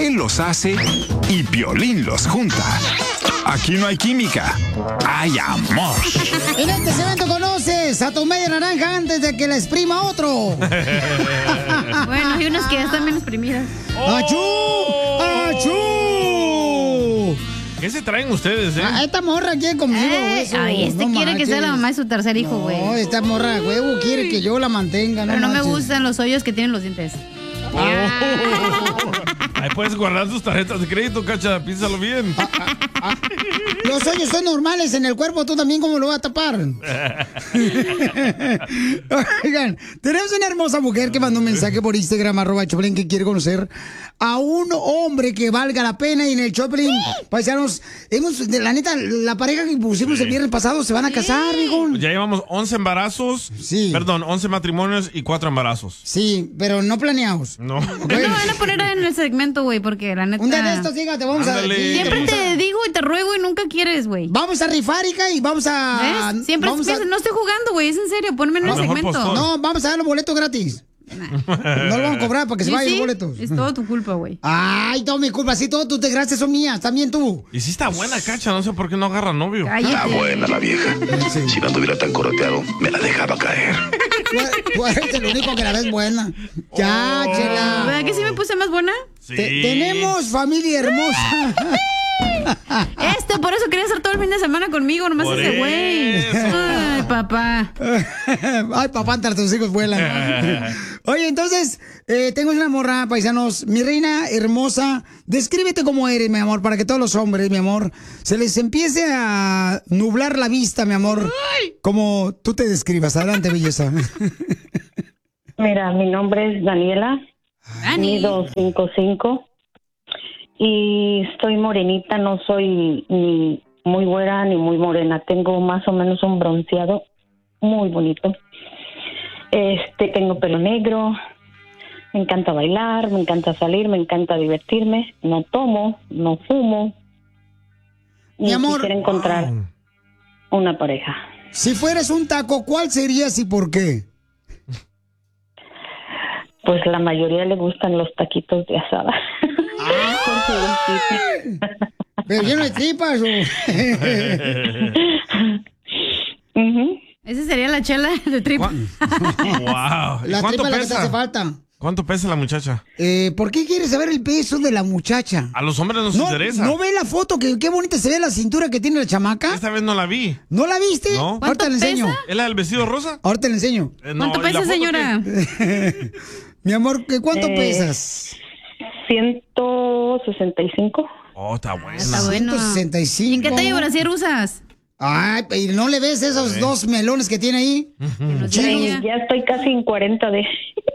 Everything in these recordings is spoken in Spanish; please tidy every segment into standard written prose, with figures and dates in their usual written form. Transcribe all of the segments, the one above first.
Él los hace y Piolín los junta. Aquí no hay química, hay amor. En este segmento conoces a tu media naranja antes de que la exprima otro. Bueno, hay unas que ya están bien exprimidas. ¡Achú! ¡Achú! ¿Qué se traen ustedes, Esta morra quiere conmigo, güey. Ay, quiere que sea la mamá de su tercer hijo, güey. No, esta morra, huevo, quiere que yo la mantenga. Pero no me gustan los hoyos que tienen los dientes. Ahí puedes guardar tus tarjetas de crédito, Cacha, piénsalo bien. Los hoyos son normales en el cuerpo, tú también, ¿cómo lo vas a tapar? Oigan, tenemos una hermosa mujer que mandó un mensaje por Instagram, @Choplin, que quiere conocer a un hombre que valga la pena. Y en el Choplin, paisanos, la neta, la pareja que pusimos el viernes pasado se van a casar, hijo. Ya llevamos 11 embarazos, perdón, 11 matrimonios y 4 embarazos. Sí, pero no planeados. No. Okay. No van a poner en el segmento, güey, porque la neta... Un día de estos, fíjate, vamos Ándale. Siempre te digo y te ruego y nunca quieres, güey. Vamos a rifar, hija, y vamos a... ¿Ves? Siempre piensas, no estoy jugando, güey, es en serio, ponme en el segmento. No, vamos a dar los boletos gratis. No lo vamos a cobrar para que se vayan los boletos. Es todo tu culpa, güey. Ay, todo mi culpa, sí, todo tus desgracias son mías, también tú. Y sí está buena, Cacha, no sé por qué no agarra novio. Está buena la vieja. Si no anduviera tan coroteado, me la dejaba caer. Tú eres el único que la ves buena. Ya, chela. ¿Verdad que sí me puse más buena? Sí. Tenemos familia hermosa. Por eso quería hacer todo el fin de semana conmigo, nomás Por ese güey. Ay, papá. Ay, papá, entre tus hijos vuelan. Oye, entonces, tengo una morra, paisanos. Mi reina hermosa, descríbete cómo eres, mi amor, para que todos los hombres, mi amor, se les empiece a nublar la vista, mi amor, como tú te describas. Adelante, belleza. Mira, mi nombre es Daniela, mido 5'5", y estoy morenita, no soy ni muy güera ni muy morena, tengo más o menos un bronceado muy bonito. Tengo pelo negro, me encanta bailar, me encanta salir, me encanta divertirme, no tomo, no fumo. Mi amor, quisiera encontrar una pareja. Si fueras un taco, ¿cuál serías y por qué? Pues la mayoría le gustan los taquitos de asada. Pero lleno de tripas. Esa sería la chela de tripa. Wow. La ¿Cuánto tripa es la que te pesa? hace falta. ¿Cuánto pesa la muchacha? ¿Por qué quieres saber el peso de la muchacha? A los hombres nos interesa. ¿No ve la foto? Qué bonita se ve la cintura que tiene la chamaca. Esta vez no la vi. ¿No la viste? No. Ahorita le enseño. ¿Es la del vestido rosa? Ahorita le enseño. No, ¿Cuánto ¿y la pesa, foto señora? Mi amor, ¿cuánto pesas? 165. Oh, está buena. Está bueno. 165. ¿Y qué talla brasier usas? Ay, ¿y no le ves esos dos melones que tiene ahí? Ya estoy casi en 40 de...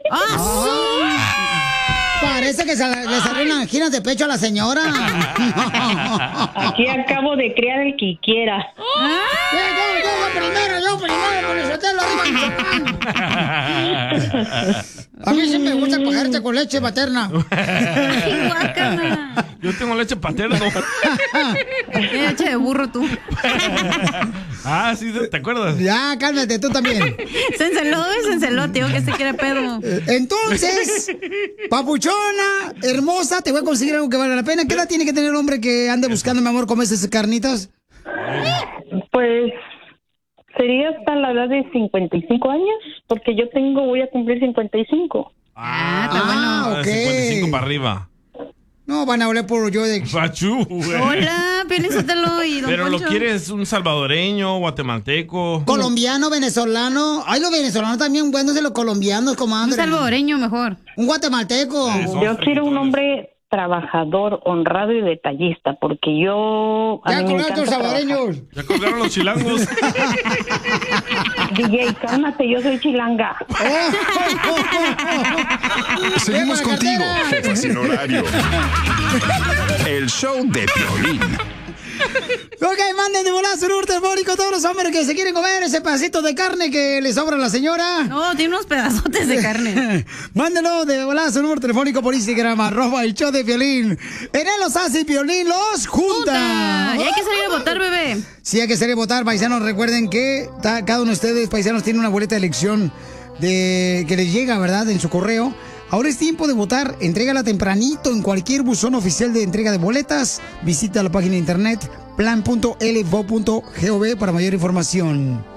Parece que le salieron anginas de pecho a la señora. Aquí acabo de criar el que quiera. Yo primero, con el sotelo A mí sí me gusta cogerte con leche materna. Yo tengo leche paterna. Leche de burro tú. Ah, sí, ¿te acuerdas? Ya, cálmate, tú también. Se enceló, tío, que se quiere pedo. Entonces, papuchona, hermosa, te voy a conseguir algo que valga la pena. ¿Qué edad tiene que tener el hombre que ande buscando, mi amor, comer esas carnitas? Pues sería hasta la edad de 55 años, porque yo voy a cumplir 55. Está bueno. Ok. 55 para arriba. No, van a hablar por yo de... Pachú, güey. Hola, Piolín y don Pero Poncho. lo quieres un salvadoreño, guatemalteco. Colombiano, venezolano. Ay, los venezolanos también buenos de los colombianos, comadre. Un salvadoreño mejor. Un guatemalteco. Yo quiero un hombre trabajador, honrado y detallista, porque yo... a Ya mí me colgaron tus encanta salvadoreños. Ya colgaron los chilangos. DJ, cálmate, yo soy chilanga. Seguimos contigo, jefa sin horario. El show de Piolín. Ok, manden de volada su número telefónico todos los hombres que se quieren comer ese pedacito de carne que le sobra a la señora. No, tiene unos pedazotes de carne. Mándenlo de volada su número telefónico por Instagram, @el show de Piolín. En él los hace y Piolín los junta. Y hay que salir a votar, bebé. Sí, hay que salir a votar, paisanos. Recuerden que cada uno de ustedes, paisanos, tiene una boleta de elección que les llega, ¿verdad? En su correo Ahora es tiempo de votar. Entrégala tempranito en cualquier buzón oficial de entrega de boletas. Visita la página de internet plan.lvo.gov para mayor información.